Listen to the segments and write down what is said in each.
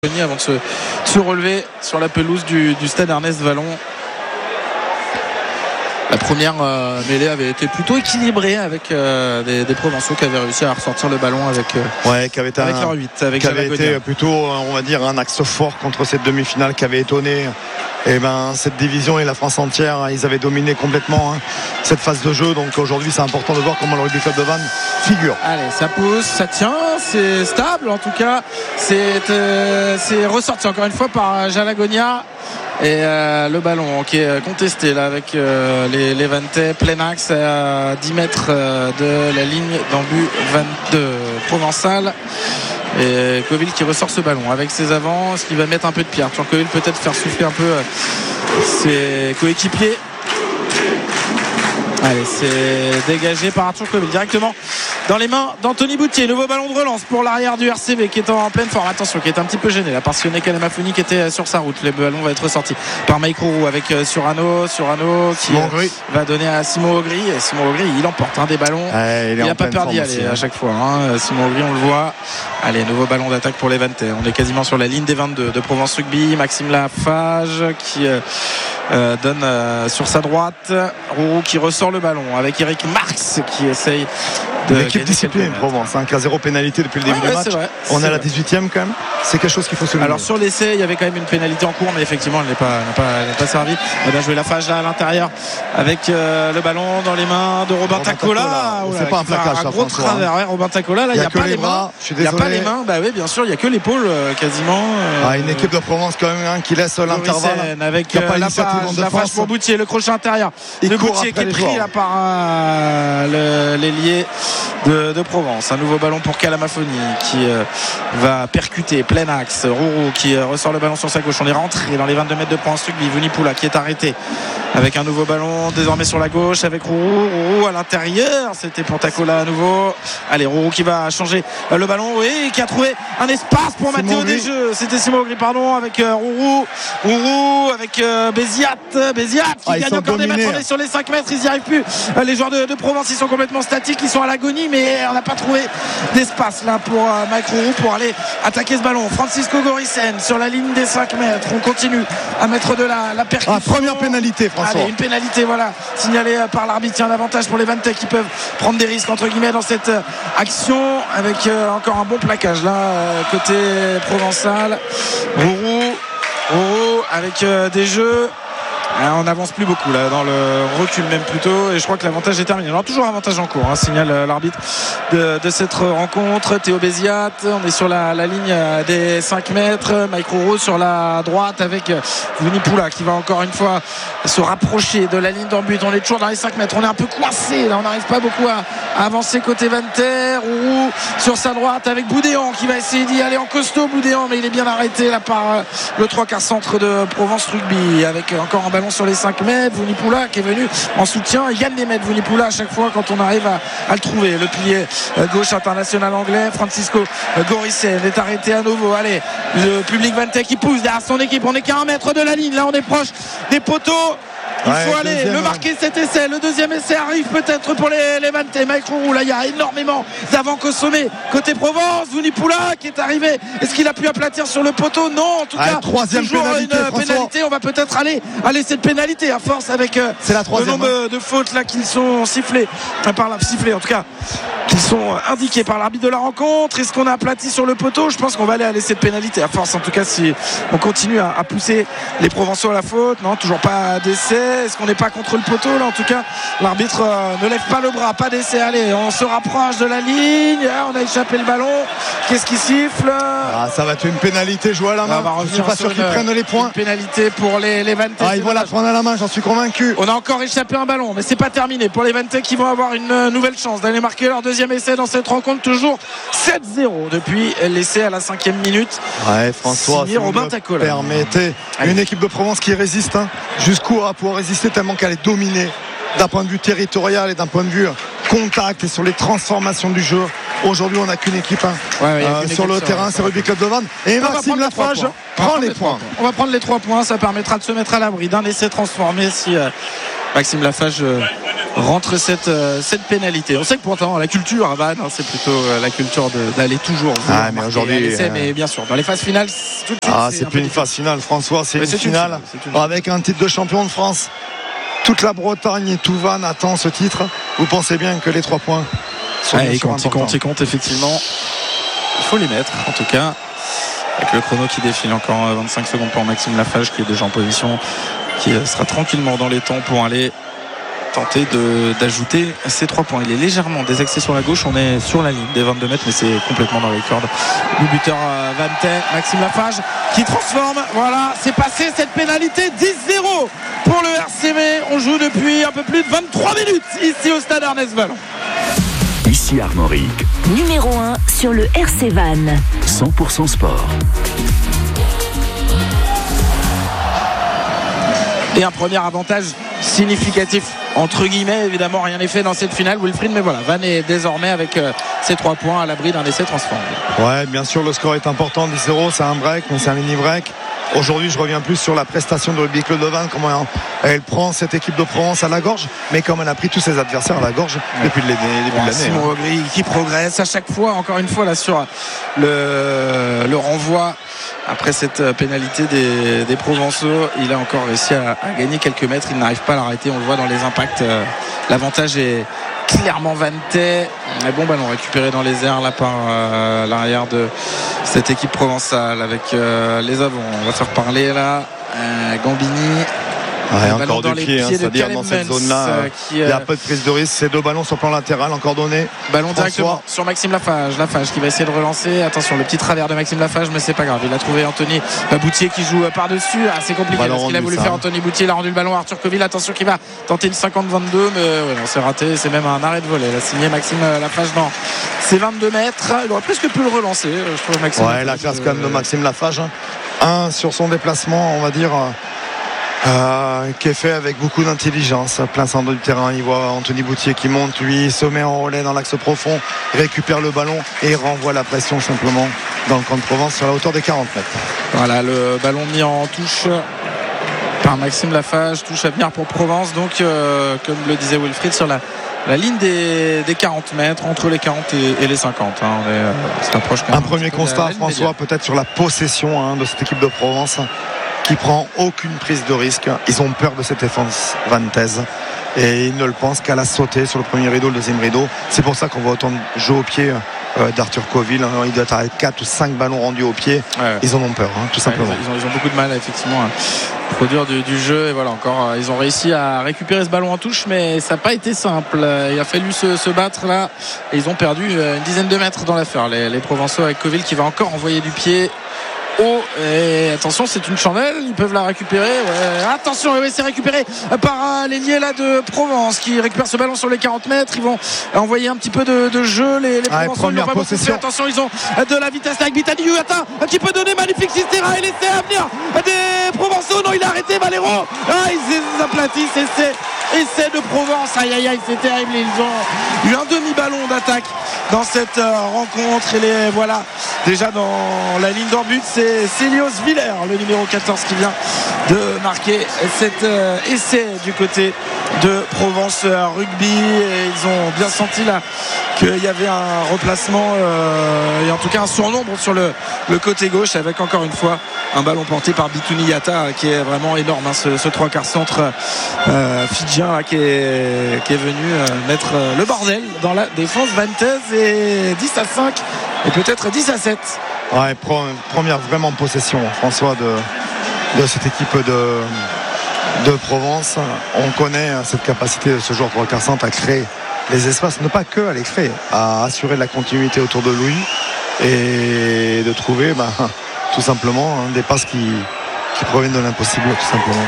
Avant de se relever sur la pelouse du stade Ernest Vallon. La première mêlée avait été plutôt équilibrée avec des Provençaux qui avaient réussi à ressortir le ballon avec leur 8, avec qui avait été plutôt, on va dire, un axe fort contre cette demi-finale qui avait étonné cette division et la France entière. Ils avaient dominé complètement cette phase de jeu, donc aujourd'hui c'est important de voir comment le Rugby Club de Vannes figure. Allez, ça pousse, ça tient, c'est stable en tout cas, c'est ressorti encore une fois par Jalagonia. Et le ballon qui est contesté là avec les Vantais, plein axe à 10 mètres de la ligne d'en-but 22 Provençal. Et Coville qui ressort ce ballon avec ses avants, ce qui va mettre un peu de pierre. Coville peut-être faire souffler un peu ses coéquipiers. Allez, c'est dégagé par Arthur Coville directement dans les mains d'Anthony Boutier. Nouveau ballon de relance pour l'arrière du RCV qui est en pleine forme. Attention, qui est un petit peu gêné là parce que Kalamafoni qui était sur sa route. Le ballon va être sorti par Mike Rourou avec Surano qui va donner à Simon Augry. Et Simon Augry, il emporte des ballons. Il n'a pas peur d'y aller à chaque fois. Simon Augry, on le voit. Allez, nouveau ballon d'attaque pour les Vantais. On est quasiment sur la ligne des 22 de Provence Rugby. Maxime Lafage qui donne sur sa droite. Rourou qui ressort le ballon avec Eric Marx qui essaye de l'équipe disciplinée de Provence qui a 0 pénalité depuis le début du match. On est à la 18e quand même. C'est quelque chose qu'il faut souligner. Alors sur l'essai il y avait quand même une pénalité en cours, mais effectivement elle n'est pas servie. On a joué Lafage là à l'intérieur avec le ballon dans les mains de Robin Tacola. C'est pas un plaquage, un gros travers. Robin Tacola là, il n'y a pas les mains. Il n'y a pas les mains. Bah oui, bien sûr, il n'y a que l'épaule quasiment. Une équipe de Provence quand même qui laisse l'intervalle avec Lafage pour Boutier, le crochet intérieur de Boutier qui est pris là par l'ailier de Provence. Un nouveau ballon pour Kalamafoni qui va percuter plein axe. Rourou qui ressort le ballon sur sa gauche. On est rentré dans les 22 mètres de Provence Rugby. Vunipoula qui est arrêté avec un nouveau ballon désormais sur la gauche avec Rourou à l'intérieur. C'était pour Tacola à nouveau. Allez, Rourou qui va changer le ballon et qui a trouvé un espace pour Mathéo Desjeux. C'était Simon Augry, pardon, avec Rourou avec Béziat qui gagne encore des mètres. On est sur les 5 mètres, ils n'y arrivent plus. Les joueurs de Provence, ils sont complètement statiques, ils sont à l'agonie, mais on n'a pas trouvé d'espace là pour Mike Rourou pour aller attaquer ce ballon. Francisco Goricen sur la ligne des 5 mètres. On continue à mettre de la percussion. Première pénalité, François. Allez, une pénalité, voilà, signalée par l'arbitre. Il y a un avantage pour les Vantais qui peuvent prendre des risques entre guillemets dans cette action avec encore un bon plaquage là côté provençal. Rourou avec des jeux. On n'avance plus beaucoup là dans le recul même plutôt, et je crois que l'avantage est terminé. Alors toujours avantage en cours, signale l'arbitre de cette rencontre. Théo Béziat, on est sur la ligne des 5 mètres. Mike Rourou sur la droite avec Vunipoula qui va encore une fois se rapprocher de la ligne d'en-but. On est toujours dans les 5 mètres, on est un peu coincé là, on n'arrive pas beaucoup à avancer côté Vantais. Rourou sur sa droite avec Boudéan qui va essayer d'y aller en costaud. Boudéan, mais il est bien arrêté là par le 3/4 centre de Provence Rugby avec encore un ballon sur les 5 mètres. Vunipoula qui est venu en soutien. Il gagne des mètres Vunipoula à chaque fois quand on arrive à le trouver. Le pilier gauche international anglais Francisco Goricen est arrêté à nouveau. Allez, le public Vantais qui pousse derrière son équipe. On est qu'à 1 mètre de la ligne. Là on est proche des poteaux. Il faut aller le marquer cet essai. Le deuxième essai arrive peut-être pour les Vantais. Mike Rourou, là il y a énormément d'avant qu'au sommet côté Provence. Vunipoula qui est arrivé. Est-ce qu'il a pu aplatir sur le poteau? Non, en tout cas troisième toujours pénalité, une pénalité. On va peut-être aller cette pénalité à force avec le nombre de fautes là qui sont sifflées en tout cas qui sont indiqués par l'arbitre de la rencontre. Est-ce qu'on a aplati sur le poteau? Je pense qu'on va aller cette pénalité à force, en tout cas si on continue à pousser les Provençaux à la faute. Non, toujours pas d'essai. Est-ce qu'on n'est pas contre le poteau là? En tout cas l'arbitre ne lève pas le bras, pas d'essai. Allez, on se rapproche de la ligne. On a échappé le ballon. Qu'est-ce qui siffle? Ça va être une pénalité jouée à la main. Je suis pas sûr qu'ils prennent les points. Une pénalité pour les Vantais. Ils vont la prendre à la main, j'en suis convaincu. On a encore échappé un ballon, mais c'est pas terminé pour les Vantais qui vont avoir une nouvelle chance d'aller marquer leur deuxième essai dans cette rencontre. Toujours 7-0 depuis l'essai à la 5e minute. François, signé Robin Tacola. Permettez une équipe de Provence qui résiste jusqu'où à pouvoir résister, tellement qu'elle est dominée d'un point de vue territorial et d'un point de vue contact et sur les transformations du jeu. Aujourd'hui on n'a qu'une équipe sur le terrain, c'est Rugby Club de Vannes, et Maxime Lafage prend les points. On va prendre les 3 points, ça permettra de se mettre à l'abri d'un essai transformé si Maxime Lafage rentre cette pénalité. On sait que pourtant la culture à Vannes, c'est plutôt la culture d'aller toujours mais aujourd'hui mais bien sûr dans les phases finales tout de suite, c'est plus une phase finale, François, c'est une finale avec un titre de champion de France. Toute la Bretagne et tout Vannes attend ce titre. Vous pensez bien que les 3 points sont il compte effectivement. Il faut les mettre en tout cas, avec le chrono qui défile, encore 25 secondes pour Maxime Lafage qui est déjà en position, qui sera tranquillement dans les temps pour aller tenter d'ajouter ces 3 points. Il est légèrement désaxé sur la gauche, on est sur la ligne des 22 mètres, mais c'est complètement dans les cordes. Le buteur Vantais, Maxime Lafage qui transforme, voilà, c'est passé cette pénalité. 10-0 pour le RCV. On joue depuis un peu plus de 23 minutes ici au stade Ernest Vallon. Ici Armorique, numéro 1 sur le RC Vannes. 100% sport. Et un premier avantage significatif, entre guillemets, évidemment rien n'est fait dans cette finale, Wilfried, mais voilà, Vannes est désormais avec ses 3 points à l'abri d'un essai transformé. Ouais, bien sûr, le score est important, 10-0, c'est un break, mais c'est un mini break. Aujourd'hui, je reviens plus sur la prestation de Rugby Club de Vannes, comment elle prend cette équipe de Provence à la gorge, mais comme elle a pris tous ses adversaires à la gorge depuis le début de l'année. Simon Aubry qui progresse à chaque fois, encore une fois là sur le renvoi. Après cette pénalité des Provençaux, il a encore réussi à gagner quelques mètres. Il n'arrive pas à l'arrêter. On le voit dans les impacts. L'avantage est clairement Vantais. Un bon ballon récupéré dans les airs là par l'arrière de cette équipe provençale avec les avants. On va faire parler là Gambini. Encore du pied, c'est-à-dire dans cette zone-là, il y a peu de prise de risque. Ces 2 ballons sur plan latéral, encore donné. Ballon directement sur Maxime Lafage. Lafage qui va essayer de relancer. Attention, le petit travers de Maxime Lafage, mais c'est pas grave. Il a trouvé Anthony Boutier qui joue par-dessus. C'est compliqué parce qu'il a voulu faire Anthony Boutier. Il a rendu le ballon à Arthur Coville. Attention, qui va tenter une 50-22, mais non, c'est raté. C'est même un arrêt de volée. Il a signé Maxime Lafage dans ses 22 mètres. Il aurait presque pu le relancer, je trouve, Maxime. Ouais, la classe quand même de Maxime Lafage. Un sur son déplacement, on va dire. Qui est fait avec beaucoup d'intelligence, plein centre du terrain. Il voit Anthony Boutier qui monte, lui se met en relais dans l'axe profond, récupère le ballon et renvoie la pression simplement dans le camp de Provence sur la hauteur des 40 mètres. Voilà, le ballon mis en touche par Maxime Lafage, touche à venir pour Provence, donc comme le disait Wilfried, sur la ligne des 40 mètres, entre les 40 et les 50. On se rapproche quand même un premier constat, François, peut-être sur la possession de cette équipe de Provence qui prend aucune prise de risque. Ils ont peur de cette défense vantaise et ils ne le pensent qu'à la sauter sur le premier rideau, le deuxième rideau. C'est pour ça qu'on voit autant de jeux au pied d'Arthur Coville. Il doit être à 4 ou 5 ballons rendus au pied. Ouais. Ils en ont peur, tout simplement. Ils ont beaucoup de mal effectivement à produire du jeu, et voilà, encore ils ont réussi à récupérer ce ballon en touche, mais ça n'a pas été simple. Il a fallu se battre là et ils ont perdu une dizaine de mètres dans l'affaire, les Provençaux, avec Coville qui va encore envoyer du pied. Et attention, c'est une chandelle, ils peuvent la récupérer. Attention, c'est récupéré par l'ailier là de Provence qui récupère ce ballon sur les 40 mètres. Ils vont envoyer un petit peu de jeu. Les Provençaux n'ont pas beaucoup fait. Attention, ils ont de la vitesse là avec Bitani qui peut donner magnifique Sistera et l'essai à venir des Provençaux. Non, il a arrêté Valero. Ils aplatissent. Essai de Provence. Aïe, c'est terrible. Ils ont eu un demi-ballon d'attaque dans cette rencontre. Et voilà, déjà dans la ligne d'en but, c'est Célios Villers, le numéro 14, qui vient de marquer cet essai du côté de Provence Rugby. Et ils ont bien senti là qu'il y avait un replacement et en tout cas un surnombre sur le côté gauche, avec encore une fois un ballon porté par Bitouni Yata qui est vraiment énorme, ce 3/4 centre fidjien là, qui est venu mettre le bordel dans la défense vantaise. Et 10-5 et peut-être 10-7. Ouais, première vraiment possession, François, de cette équipe de Provence. On connaît cette capacité de ce joueur 3/4 centre à créer les espaces, ne pas que à les créer, à assurer de la continuité autour de lui et de trouver tout simplement des passes qui proviennent de l'impossible, tout simplement.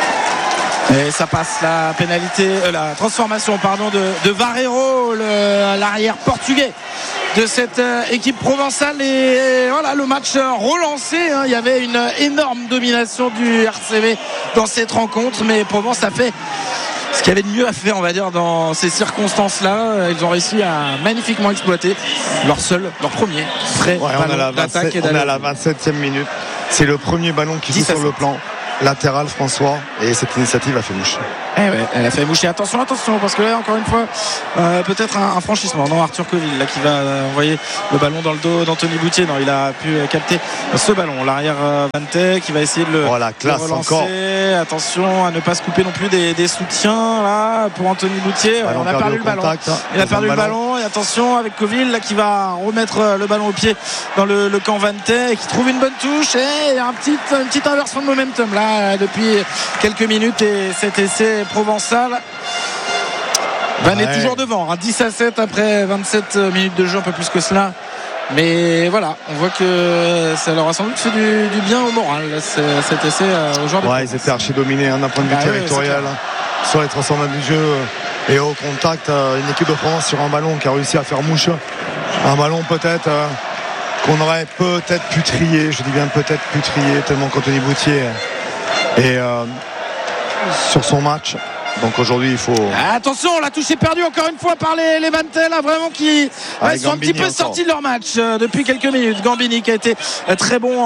Et ça passe la pénalité, la transformation de Varero, l'arrière portugais de cette équipe provençale. Et voilà, le match relancé. Il y avait une énorme domination du RCV dans cette rencontre, mais Provence a fait ce qu'il y avait de mieux à faire, on va dire, dans ces circonstances-là. Ils ont réussi à magnifiquement exploiter leur premier vrai ballon d'attaque. On est à la 27e minute. C'est le premier ballon qui joue sur le plan. latéral, François, et cette initiative a fait mouche. Ouais, elle a fait moucher. Attention, parce que là, encore une fois, peut-être un franchissement. Non, Arthur Coville là qui va envoyer le ballon dans le dos d'Anthony Boutier. Non, il a pu capter ce ballon. L'arrière Vante qui va essayer de le, classe de relancer. encore. Attention à ne pas se couper non plus des soutiens là pour Anthony Boutier. On a perdu le ballon. Il a perdu le ballon. Et attention avec Coville là qui va remettre le ballon au pied dans le camp Vante et qui trouve une bonne touche. Et il y a une petite inversion de momentum là depuis quelques minutes et cet essai provençal. Vannes est toujours devant, 10-7 après 27 minutes de jeu, un peu plus que cela. Mais voilà, on voit que ça leur a sans doute fait du bien au moral cet essai aux joueurs de France. Ils étaient archi dominés d'un point de vue territorial sur les transformations du jeu et au contact. Une équipe de France sur un ballon qui a réussi à faire mouche. Un ballon peut-être qu'on aurait peut-être pu trier, je dis bien peut-être pu trier, tellement qu'Anthony Boutier est sur son match. Donc aujourd'hui il faut... Attention, la touche est perdue encore une fois par les Vantais là, vraiment qui sont un petit peu sortis de leur match depuis quelques minutes. Gambini qui a été très bon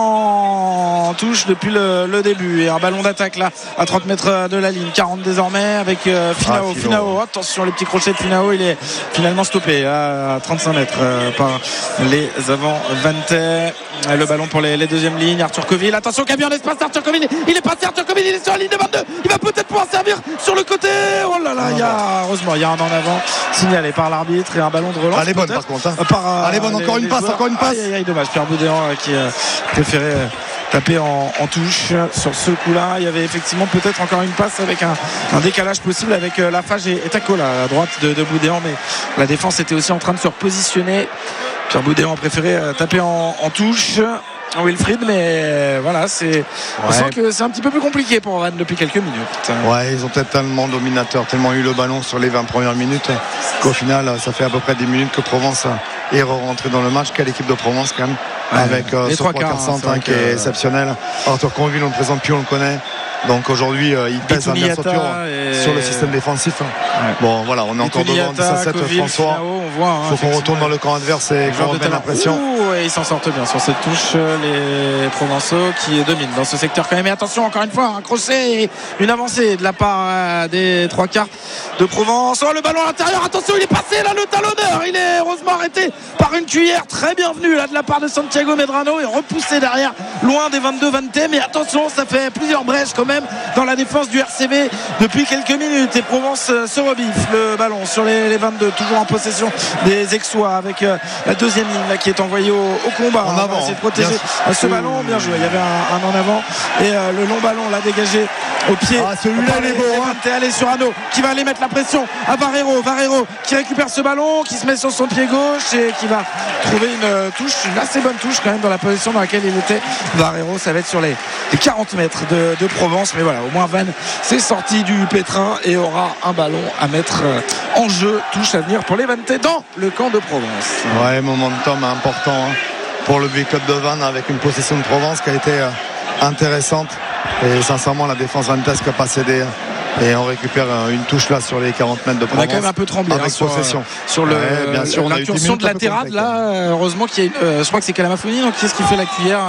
en touche depuis le début et un ballon d'attaque là à 30 mètres de la ligne, 40 désormais avec Finao. Finao, attention, le petit crochet de Finao, il est finalement stoppé à 35 mètres par les avants Vantais. Le ballon pour les deuxièmes lignes. Arthur Coville, attention, qui a mis en espace Arthur Coville, il est passé, Arthur Coville, il est sur la ligne de 22, il va peut-être pouvoir servir sur le côté. Oh là là, heureusement il y a un en avant signalé par l'arbitre et un ballon de relance. Elle est bonne par contre. Elle est bonne, encore une passe. Dommage, Pierre Boudéan qui préférait taper en touche sur ce coup-là. Il y avait effectivement peut-être encore une passe avec un décalage possible avec Lafage et Tacola à droite de Boudéan, mais la défense était aussi en train de se repositionner. Pierre Boudéan a préféré taper en touche Wilfried, mais voilà, on sent que c'est un petit peu plus compliqué pour Vannes depuis quelques minutes. Ils ont peut-être tellement dominateur, tellement eu le ballon sur les 20 premières minutes qu'au final ça fait à peu près 10 minutes que Provence est rentré dans le match. Quelle équipe de Provence quand même, avec ce 3 quarts centre qui est exceptionnel. Arthur Coville, on ne le présente plus, on le connaît. Donc aujourd'hui il pèse la bien sur le système défensif. Bon voilà, on est encore devant 17 François. Il faut qu'on retourne dans le camp adverse et qu'on remette la pression. Et ils s'en sortent bien sur cette touche, les Provençaux qui dominent dans ce secteur quand même. Et attention, encore une fois, un crochet et une avancée de la part des 3 quarts de Provence. Le ballon à l'intérieur, attention, il est passé là, le talonneur, il est heureusement arrêté par une cuillère très bienvenue là de la part de Santiago Medrano et repoussé derrière, loin des 22 Vantais. Mais attention, ça fait plusieurs brèches quand même dans la défense du RCV depuis quelques minutes et Provence se rebiffe le ballon sur les 22, toujours en possession des Aixois avec la deuxième ligne là, qui est envoyée au combat. En avant, c'est de protéger ce ballon, bien joué. Il y avait un en avant et le long ballon l'a dégagé au pied. Celui-là il est beau. Allez sur Hano qui va aller mettre la pression à Varero qui récupère ce ballon, qui se met sur son pied gauche et qui va trouver une touche, une assez bonne touche quand même dans la position dans laquelle il était. Varero, ça va être sur les 40 mètres de Provence, mais voilà, au moins Vannes c'est sorti du pétrin et aura un ballon à mettre en jeu. Touche à venir pour les Vantais dans le camp de Provence. Momentum important pour le big club de Vannes avec une possession de Provence qui a été intéressante et sincèrement la défense vannetaise n'a pas cédé et on récupère une touche là sur les 40 mètres de Provence. On a quand même un peu tremblé avec possession sur bien sûr, l'incursion de la Terrade là, heureusement qu'il y a je crois que c'est Calamafoni, donc qui est-ce qui fait la cuillère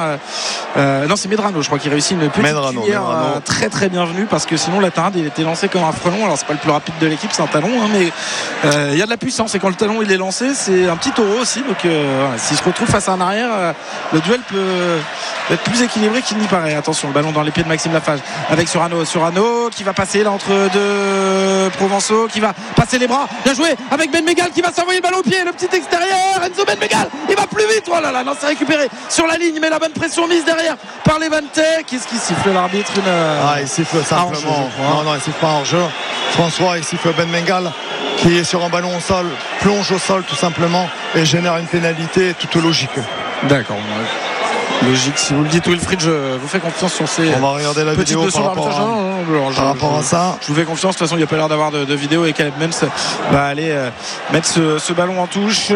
non, c'est Medrano, je crois qu'il réussit une petite cuillère très très bienvenue parce que sinon la Terrade il était lancé comme un frelon. Alors c'est pas le plus rapide de l'équipe, c'est un talon mais il y a de la puissance et quand le talon il est lancé c'est un petit taureau aussi, donc s'il se retrouve face à un arrière, le duel peut être plus équilibré qu'il n'y paraît. Attention, le ballon dans les pieds de Maxime Lafage avec Surano qui va passer là entre deux Provençaux, qui va passer les bras, bien joué avec Ben Mégal qui va s'envoyer le ballon au pied, le petit extérieur, Enzo Ben Mégal, il va plus vite, oh là là, non, c'est récupéré sur la ligne, mais la bonne pression mise derrière par les Vantais. Qu'est-ce qu'il siffle l'arbitre? Il siffle simplement non, il siffle pas en jeu. François, il siffle Ben Mégal qui est sur un ballon au sol, plonge au sol tout simplement et génère une pénalité toute logique. D'accord, logique, si vous le dites Wilfried, je vous fais confiance sur ces on va regarder la vidéo par rapport à ça. Je vous fais confiance, de toute façon il n'y a pas l'air d'avoir de vidéo et Caleb Mems va aller mettre ce ballon en touche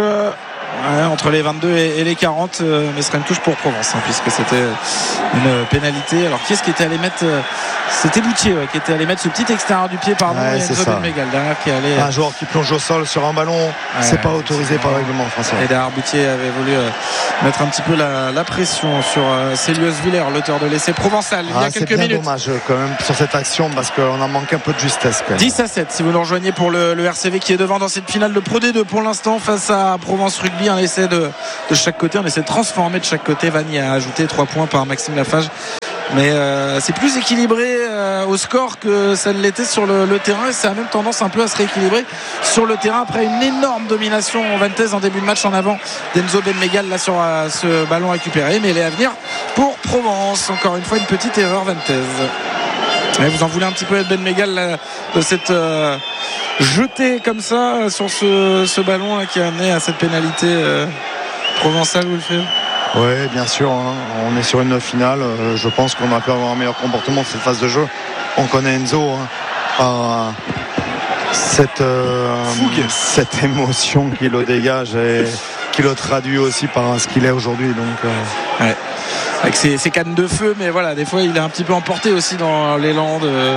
entre les 22 et les 40, mais ce serait une touche pour Provence puisque c'était une pénalité. Alors qui est-ce qui était allé mettre C'était Boutier qui était allé mettre ce petit extérieur du pied, pardon, Ouais, et c'est Enzo ça. Benmegal derrière qui allait. Un joueur qui plonge au sol sur un ballon, c'est pas autorisé par le règlement français. Et derrière, Boutier avait voulu mettre un petit peu la pression sur Célios Villers, l'auteur de l'essai provençal, il y a quelques minutes. C'est dommage quand même sur cette action parce qu'on en manque un peu de justesse. 10-7 si vous nous rejoignez pour le RCV qui est devant dans cette finale de Pro D2 pour l'instant face à Provence Rugby. Un essai de chaque côté, on essaie de transformer de chaque côté. Vanny a ajouté 3 points par Maxime Lafage. Mais c'est plus équilibré au score que ça ne l'était sur le terrain, et ça a même tendance un peu à se rééquilibrer sur le terrain après une énorme domination vantaise en début de match en avant d'Enzo Benmegal là sur ce ballon récupéré. Mais il est à venir pour Provence. Encore une fois une petite erreur vantaise. Et vous en voulez un petit peu de Benmegal de cette jetée comme ça sur ce ballon là, qui a amené à cette pénalité provençale, vous le faites? Oui, bien sûr, hein. On est sur une finale. Je pense qu'on aurait pu avoir un meilleur comportement de cette phase de jeu. On connaît Enzo, hein, cette émotion qui le dégage et qui le traduit aussi par ce qu'il est aujourd'hui. Donc, ouais. Avec ses cannes de feu, mais voilà, des fois il est un petit peu emporté aussi dans l'élan de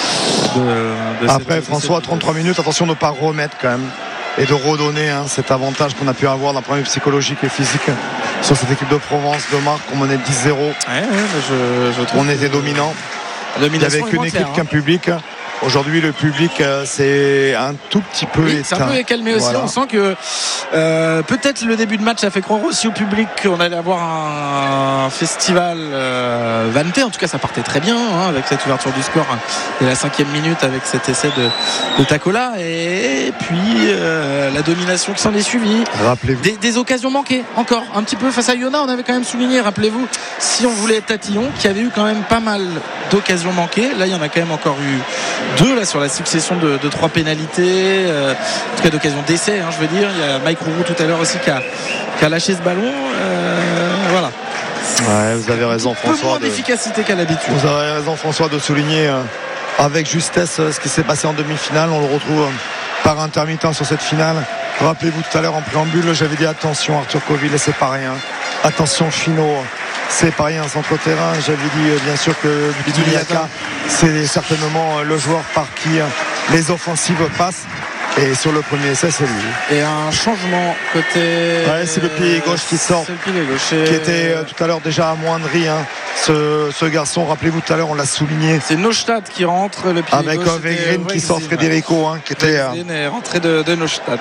après François, 33 minutes, attention de ne pas remettre quand même et de redonner cet avantage qu'on a pu avoir d'un point de vue psychologique et physique sur cette équipe de Provence de Marc. On menait 10-0. Je trouve on était dominant. Il n'y avait qu'une équipe qu'un public. Aujourd'hui, le public, c'est un tout petit peu éteint. C'est un peu calmé aussi. Voilà. On sent que peut-être le début de match a fait croire aussi au public qu'on allait avoir un festival vanté. En tout cas, ça partait très bien avec cette ouverture du score dès la 5e minute avec cet essai de Takola. Et puis la domination qui s'en est suivie. Rappelez-vous. Des occasions manquées encore un petit peu face à Iona. On avait quand même souligné, rappelez-vous, si on voulait être tatillon, qui avait eu quand même pas mal d'occasions manquées. Là, il y en a quand même encore eu 2 là sur la succession de 3 pénalités, en tout cas d'occasion d'essai, je veux dire. Il y a Mike Roux tout à l'heure aussi qui a lâché ce ballon. Voilà. Ouais, vous avez raison, François. Un peu moins d'efficacité qu'à l'habitude. Vous avez raison, François, de souligner avec justesse ce qui s'est passé en demi-finale. On le retrouve par intermittent sur cette finale. Rappelez-vous tout à l'heure en préambule, j'avais dit attention Arthur Coville, c'est pas rien. Attention Finot. C'est pas rien, centre terrain. J'avais dit bien sûr que Bidouliaka, c'est certainement le joueur par qui les offensives passent. Et sur le premier essai, c'est lui. Et un changement côté. Ouais, c'est le pied gauche qui sort. C'est le pied gauche. Qui était tout à l'heure déjà amoindri. Ce garçon, rappelez-vous tout à l'heure, on l'a souligné. C'est Neustadt qui rentre, le pied avec gauche. Avec Wegrin qui sort Federico, qui était. est rentré de Neustadt.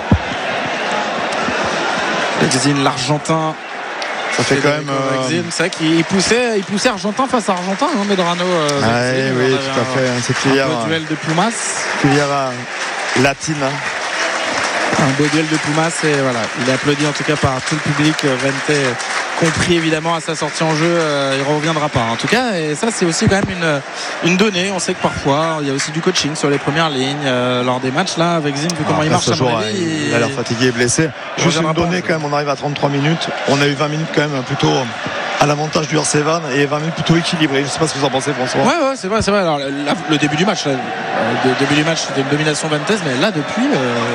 Wegrin, l'Argentin. Ça fait quand même. C'est vrai qu'il poussait Argentin face à Argentin, Medrano. Oui, tout à fait. Cette filière. Un beau duel de Pumas. Filière latine. Un beau duel de Pumas et voilà. Il est applaudi en tout cas par tout le public. Vente compris évidemment à sa sortie en jeu. Il ne reviendra pas en tout cas. Et ça, c'est aussi quand même une donnée. On sait que parfois, il y a aussi du coaching sur les premières lignes lors des matchs là. Avec Zim, vu comment il marche. Il a l'air fatigué et blessé. Juste une donnée quand même. On arrive à 33 minutes. On a eu 20 minutes quand même plutôt à l'avantage du RCV et 20 minutes plutôt équilibré. Je ne sais pas ce que vous en pensez, François. Ouais, c'est vrai. Alors, le début du match, c'était une domination vantaise, mais là depuis,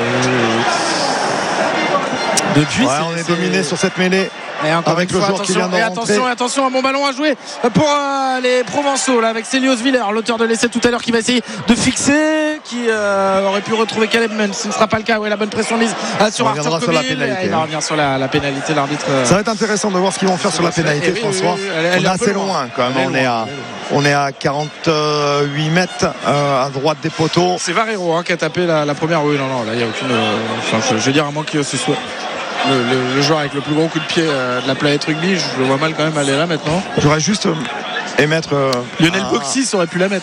on est dominé sur cette mêlée. Avec le joueur qui vient de rentrer. Attention, un bon ballon à jouer pour les Provençaux là, avec Célios Villers, l'auteur de l'essai tout à l'heure, qui va essayer de fixer, qui aurait pu retrouver Caleb Munn. Ce ne sera pas le cas. La bonne pression mise sur Arthur Coville. Il va revenir sur la pénalité. L'arbitre. Ça va être intéressant de voir ce qu'ils vont faire sur la pénalité, François. On est assez loin quand même. On est à 48 mètres à droite des poteaux. C'est Varero qui a tapé la première. Oui, non, là il n'y a aucune. Je veux dire, à moins que ce soit le joueur avec le plus gros coup de pied de la planète rugby, je le vois mal quand même aller là maintenant. J'aurais juste émettre Lionel Boxis aurait pu la mettre.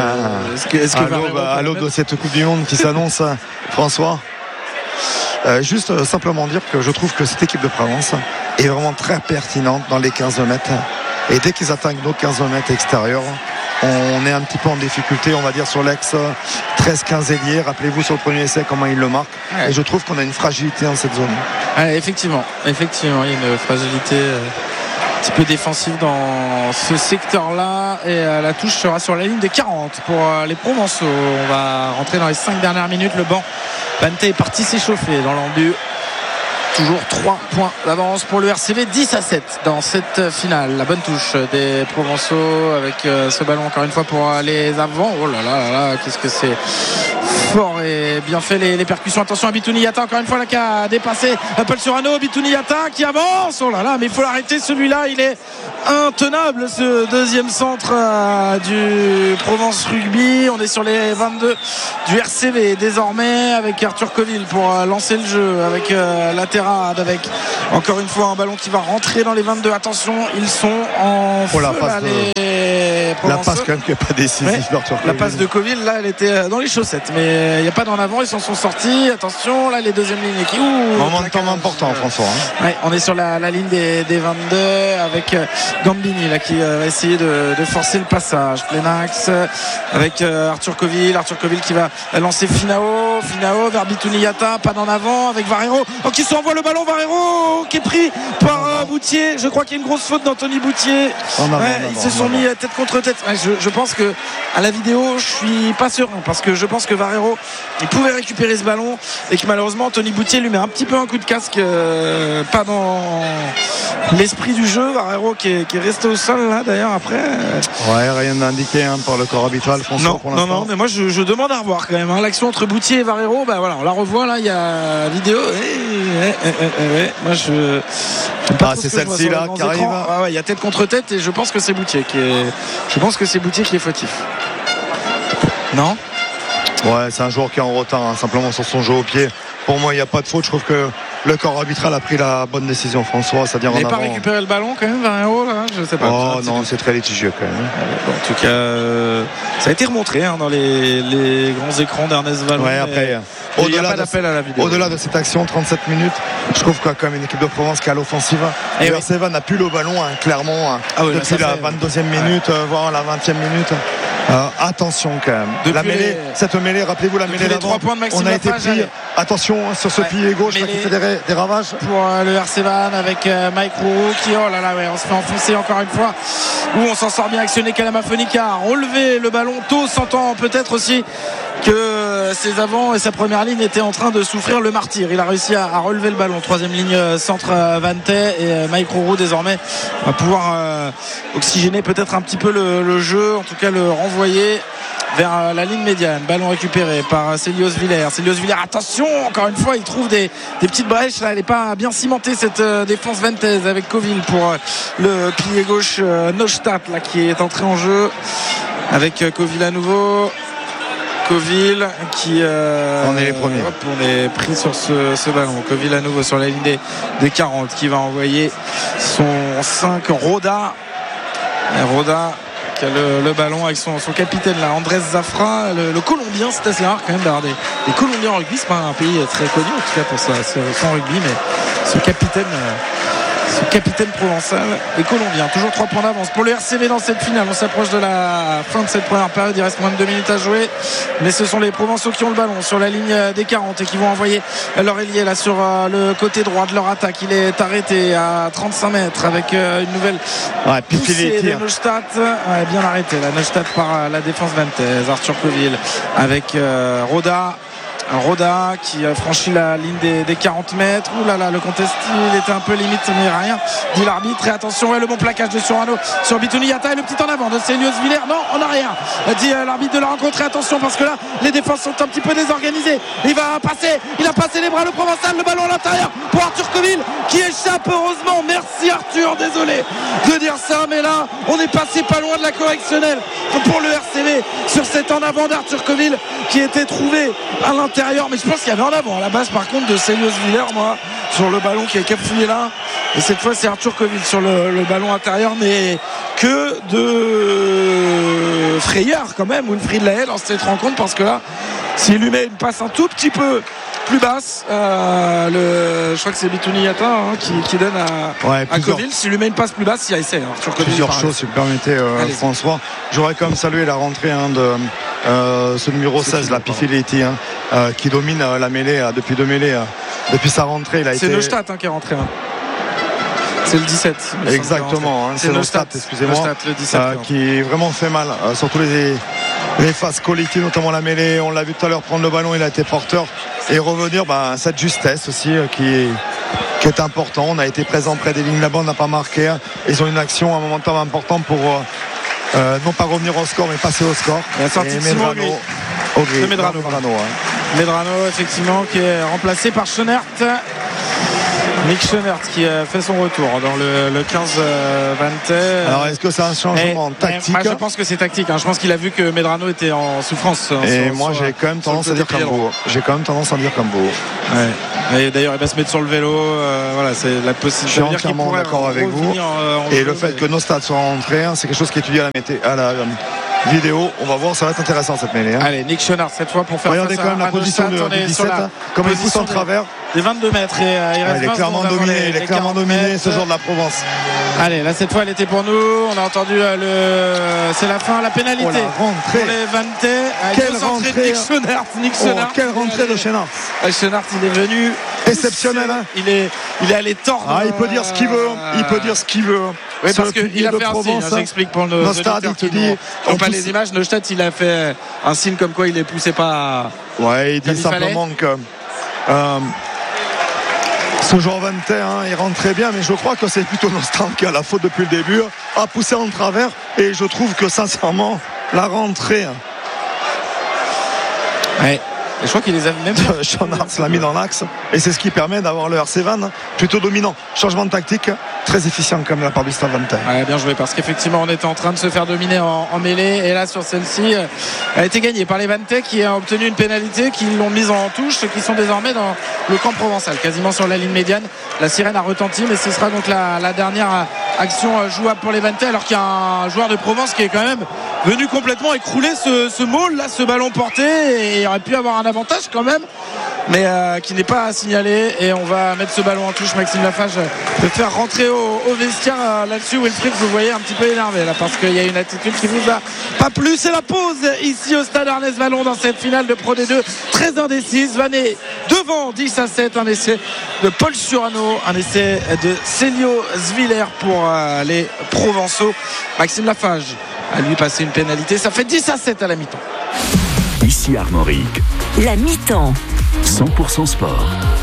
À l'aube de cette Coupe du Monde qui s'annonce, François, juste simplement dire que je trouve que cette équipe de Provence est vraiment très pertinente dans les 15 mètres. Et dès qu'ils attaquent nos 15 mètres extérieurs, on est un petit peu en difficulté, on va dire, sur l'ex 13-15 ailier. Rappelez-vous sur le premier essai comment il le marque. Et je trouve qu'on a une fragilité dans cette zone. Effectivement, il y a une fragilité un petit peu défensive dans ce secteur-là. Et la touche sera sur la ligne des 40 pour les Provençaux. On va rentrer dans les 5 dernières minutes. Le banc Vante est parti s'échauffer dans l'embu. toujours 3 points d'avance pour le RCV, 10-7 dans cette finale. La bonne touche des Provençaux avec ce ballon encore une fois pour les avants. Oh là là là là, qu'est-ce que c'est fort et bien fait les percussions. Attention à Bitouni Yata encore une fois là qui a dépassé Paul Surano. Bitouni Yata qui avance. Oh là là, mais il faut l'arrêter celui-là, il est intenable ce deuxième centre du Provence Rugby. On est sur les 22 du RCV désormais avec Arthur Coville pour lancer le jeu avec la Terrade, avec encore une fois un ballon qui va rentrer dans les 22. Attention, ils sont en feu la passe la passe quand même qui n'est pas décisive, ouais, la passe de Coville là elle était dans les chaussettes, mais il n'y a pas d'en avant, ils s'en sont sortis. Attention là les deuxièmes lignes qui moment de temps important François ouais, on est sur la ligne des 22 avec Gambini là qui va essayer de forcer le passage plein axe avec Arthur Coville qui va lancer Finao vers Bitouni Yata, pas d'en avant avec Varero qui s'envoie le ballon, Varero qui est pris par Boutier. Je crois qu'il y a une grosse faute d'Anthony Boutier. Ils se sont mis tête contre tête. Ouais, je pense que à la vidéo je suis pas sûr parce que je pense que Varero il pouvait récupérer ce ballon et que malheureusement Anthony Boutier lui met un petit peu un coup de casque, pas dans l'esprit du jeu. Varero qui est resté au sol là d'ailleurs après. Ouais, rien d'indiqué par le corps arbitral François pour l'instant. Non, mais moi je demande à revoir quand même l'action entre Boutier et Varero. Bah voilà, on la revoit là, il y a vidéo. Moi je c'est celle-ci là qui arrive. Il y a tête contre tête et je pense que c'est Boutier qui est fautif. Non. Ouais, c'est un joueur qui est en retard simplement sur son jeu au pied. Pour moi il n'y a pas de faute. Je trouve que le corps arbitral a pris la bonne décision François, c'est-à-dire il n'a pas récupéré le ballon quand même Varero là, je sais pas. Oh non, c'est très litigieux quand même. En tout cas ça a été remontré dans les grands écrans d'Ernest Vallon. Ouais, après au-delà de cette action 37 minutes, je trouve qu'il y a quand même une équipe de Provence qui a l'offensive. Le RCV n'a plus le ballon clairement depuis la 22e minute voire la 20e minute. Attention quand même. Cette mêlée, rappelez-vous la mêlée d'avant. On a été pris. Attention sur ce pilier gauche qui fait des ravages. Pour le RC Van avec Mike Roux qui on se fait enfoncer encore une fois. Où on s'en sort bien actionné. Kalamafonika a relevé le ballon tôt, sentant peut-être aussi que ses avants et sa première ligne étaient en train de souffrir le martyre. Il a réussi à relever le ballon. Troisième ligne centre Vante et Mike Roux désormais va pouvoir oxygéner peut-être un petit peu le jeu, en tout cas le renvoyer vers la ligne médiane. Ballon récupéré par Célios Villers. Attention, encore une fois il trouve des petites brèches là, elle n'est pas bien cimentée cette défense vantaise avec Coville pour le pilier gauche Neustadt là qui est entré en jeu avec Coville à nouveau. Coville qui on est les premiers. On est pris sur ce ballon. Coville à nouveau sur la ligne des 40 qui va envoyer son 5 Roda qui a le ballon avec son capitaine là, Andrés Zafra, le Colombien. C'est assez rare quand même d'avoir des Colombiens en rugby. C'est pas un pays très connu en tout cas pour son rugby, mais ce capitaine provençal et colombien. Toujours 3 points d'avance pour le RCV dans cette finale. On s'approche de la fin de cette première période, il reste moins de 2 minutes à jouer, mais ce sont les Provençaux qui ont le ballon sur la ligne des 40 et qui vont envoyer leur ailier là sur le côté droit de leur attaque. Il est arrêté à 35 mètres avec une nouvelle poussée de Neustadt. Bien arrêté la Neustadt par la défense vantaise. Arthur Coville avec Roda qui franchit la ligne des 40 mètres. Ouh là là, le contest il était un peu limite, mais rien dit l'arbitre. Et attention, le bon plaquage de Surano sur Bitouni Yata et le petit en avant de Célios Villers. Non, on n'a rien dit l'arbitre de la rencontre. Et attention parce que là les défenses sont un petit peu désorganisées. Il a passé les bras le Provençal, le ballon à l'intérieur pour Arthur Coville qui échappe heureusement. Merci Arthur, désolé de dire ça, mais là on est passé pas loin de la correctionnelle pour le RCV sur cet en avant d'Arthur Coville qui était trouvé à l'intérieur, mais je pense qu'il y avait en avant à la base par contre de Célios Villers, moi sur le ballon qui a capfouillé là, et cette fois c'est Arthur Coville sur le ballon intérieur, mais que de frayeur quand même, Winfried Lahaye dans cette rencontre, parce que là s'il lui met une passe un tout petit peu plus basse, je crois que c'est Bitouni Yata qui donne à Coville, s'il lui met une passe plus basse, il y a essai Arthur Coville. Plusieurs choses si vous permettez François. J'aurais quand même salué la rentrée de ce numéro 16 la Pifiliti qui domine la mêlée depuis deux mêlées depuis sa rentrée. C'est Neustadt qui est rentré. C'est le 17. Exactement, c'est Neustadt, excusez-moi, Neustadt, le 17, qui vraiment fait mal, surtout les phases collectives, notamment la mêlée. On l'a vu tout à l'heure prendre le ballon, il a été porteur et revenir, cette justesse aussi qui qui est important. On a été présent près des lignes là-bas, on n'a pas marqué. Ils ont une action, un momentum important pour non pas revenir au score, mais passer au score. La sortie de Simon Ogri. Medrano. Medrano, effectivement, qui est remplacé par Schoenert. Nick Schoenert qui a fait son retour dans le 15 Vanthey. Alors est-ce que c'est un changement tactique? Moi, je pense que c'est tactique. Je pense qu'il a vu que Medrano était en souffrance. Et moi j'ai quand même tendance à dire comme vous. Ouais. Et d'ailleurs il va se mettre sur le vélo. Voilà, c'est la possibilité. Je suis entièrement d'accord avec vous. Et le fait que nos stades soient rentrés, c'est quelque chose qui est étudié à la vidéo. On va voir, ça va être intéressant cette mêlée. Allez, Nick Schoenart cette fois pour faire. Regardez quand même la position de 17, comme il pousse en travers. Des 22 mètres et il est clairement dominé, ce genre de la Provence. Allez, là cette fois elle était pour nous. On a entendu c'est la fin, la pénalité pour les Vanthey. Quelle rentrée Nick Schoenart. Quelle rentrée de Schoenart. Schoenart, il est venu exceptionnel. Il est allé tordre. Il peut dire ce qu'il veut. Oui, parce qu'il a fait un signe, j'explique pour nos auditeurs qui n'ont pas les images. Neustadt, il a fait un signe comme quoi il les poussait pas. Ouais, il dit simplement que ce joueur Vanthey, il rentre très bien, mais je crois que c'est plutôt Nostran qui a la faute depuis le début, a poussé en travers, et je trouve que sincèrement la rentrée et je crois qu'il les a même Schoenart l'a mis dans l'axe, et c'est ce qui permet d'avoir le RC Vannes plutôt dominant. Changement de tactique très efficient comme de la part du Stade Vanthey. Ouais, bien joué, parce qu'effectivement on était en train de se faire dominer en mêlée, et là sur celle-ci elle a été gagnée par les Vanthey qui ont obtenu une pénalité, qui l'ont mise en touche, qui sont désormais dans le camp provençal, quasiment sur la ligne médiane. La sirène a retenti, mais ce sera donc la dernière action jouable pour les Vanthey, alors qu'il y a un joueur de Provence qui est quand même venu complètement écrouler ce maul là, ce ballon porté, et il aurait pu avoir un avantage quand même, mais qui n'est pas signalé. Et on va mettre ce ballon en touche. Maxime Lafage peut faire rentrer au vestiaire là-dessus. Wilfried, vous voyez un petit peu énervé là, parce qu'il y a une attitude qui vous a pas plu. C'est la pause ici au stade Ernest Vallon dans cette finale de Pro D2 très indécise. Vannes devant 10-7, un essai de Paul Surano, un essai de Célio Zviller pour les Provençaux. Maxime Lafage a lui passé une pénalité, ça fait 10-7 à la mi-temps. Ici Armorique, la mi-temps 100% sport.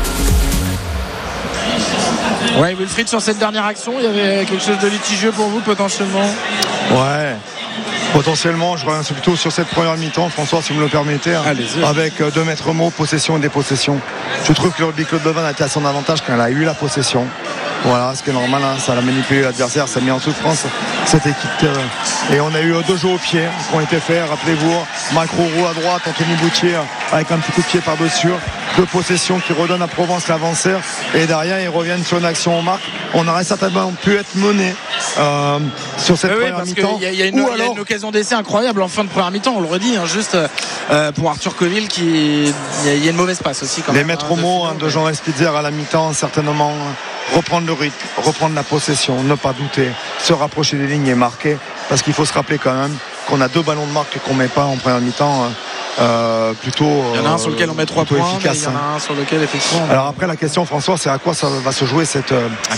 Ouais, Wilfried, sur cette dernière action, il y avait quelque chose de litigieux pour vous potentiellement? Ouais, potentiellement, je reviens plutôt sur cette première mi-temps, François, si vous me le permettez, avec 2 mètres mots, possession et dépossession. Je trouve que le Rugby Club de Vannes a été à son avantage quand elle a eu la possession. Voilà, ce qui est normal, ça a manipulé l'adversaire, ça a mis en souffrance cette équipe. Et on a eu 2 jeux au pied qui ont été faits, rappelez-vous, Macro-Roux à droite, Anthony Boutier avec un petit coup de pied par-dessus, 2 possessions qui redonnent à Provence l'avancée, et derrière ils reviennent sur une action en marque. On aurait certainement pu être mené sur cette première mi-temps. Il y a une occasion d'essai incroyable en fin de première mi-temps, on le redit, juste pour Arthur Coville, il y a une mauvaise passe aussi quand les même. maîtres mots de Jean Spitzer à la mi-temps, certainement reprendre le rythme, reprendre la possession, ne pas douter, se rapprocher des lignes et marquer, parce qu'il faut se rappeler quand même qu'on a 2 ballons de marque qu'on met pas en première mi-temps. Plutôt il y en a un sur lequel on met 3 points, efficace, il y en a un sur lequel effectivement. Alors après la question, François, c'est à quoi ça va se jouer cette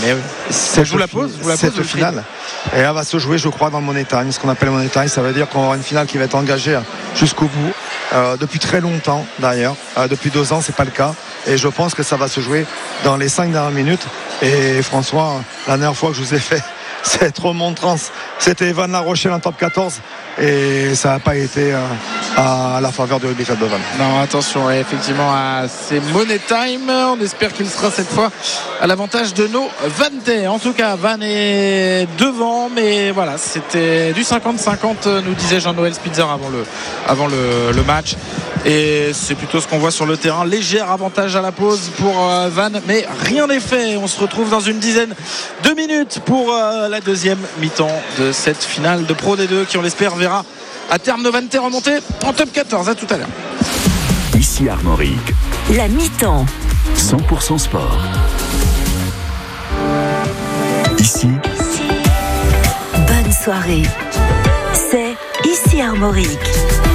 finale. Et elle va se jouer, je crois, dans le Money Time. Ce qu'on appelle le Money Time, ça veut dire qu'on aura une finale qui va être engagée jusqu'au bout, depuis très longtemps d'ailleurs, depuis 2 ans c'est pas le cas, et je pense que ça va se jouer dans les 5 dernières minutes. Et François, la dernière fois que je vous ai fait cette remontrance, c'était Evan La Rochelle en top 14, et ça n'a pas été à la faveur du Rugby Club de Vannes. Non, attention, effectivement, à ces Money Time, on espère qu'il sera cette fois à l'avantage de nos Vanthey. En tout cas, Vannes est devant, mais voilà, c'était du 50-50, nous disait Jean-Noël Spitzer avant le match. Et c'est plutôt ce qu'on voit sur le terrain. Léger avantage à la pause pour Vannes, mais rien n'est fait. On se retrouve dans une dizaine de minutes pour la deuxième mi-temps de cette finale de Pro D2 qui, on l'espère, verra à terme nos Vanthey remonter en top 14. À tout à l'heure. Ici Armorique, la mi-temps 100% sport. Ici, bonne soirée. C'est Ici Armorique.